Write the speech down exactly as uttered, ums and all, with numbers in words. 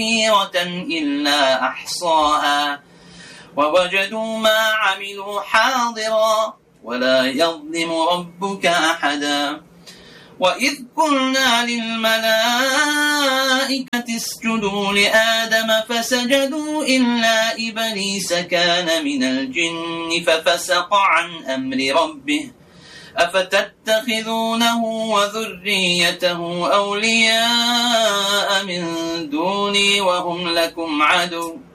كبيرة إلا أحصاها ووجدوا ما عملوا حاضرا ولا يظلم ربك أحدا. وإذ قلنا للملائكة اسجدوا لآدم فسجدوا إلا إبليس كان من الجن ففسق عن أمر ربه أفتتخذونه وذريته أولياء من دوني وهم لكم عدو